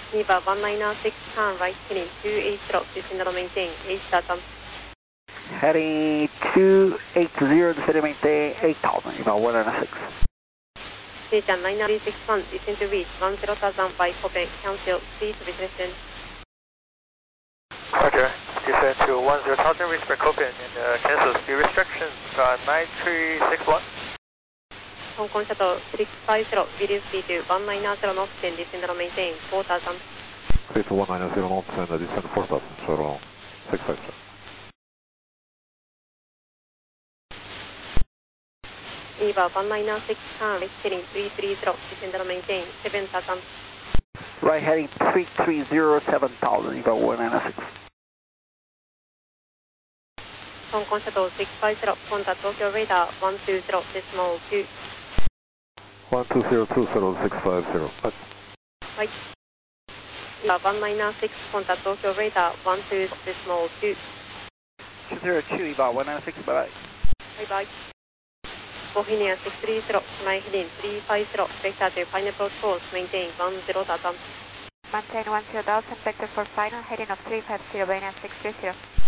Eva 196, turn right heading 280, descend and maintain 8000. Heading 280, descend and maintain 8000, Eva 196. Station 9361, descend to reach 10,000 by Kobe, cancel, please descend. Roger, descend to 10,000, reach by Kobe and cancel speed restrictions, 9361. Hong Kong Shuttle 650, reduce speed to 190 knots and descend and maintain 4000. Speed to 190 knots and descend 4000, shuttle 650. Eva 196, turn right heading 330, descend and maintain 7000. Right heading 330, 7000, Eva 196. Hong Kong Shuttle 650, contact Tokyo radar 120.2. 12020 はい。Eva 196, contact Tokyo radar 120.2. 202, Eva 196, bye bye. Bye bye. Bohemia 630, fly heading 350, vector to final approach course, maintain 10,000. Maintain 10,000, vector for final, heading of 350, Bohemia 630.